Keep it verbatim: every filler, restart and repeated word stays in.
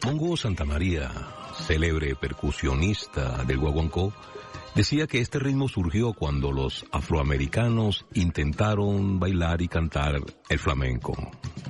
Mongo Santamaría, célebre percusionista del guaguancó, decía que este ritmo surgió cuando los afroamericanos intentaron bailar y cantar el flamenco.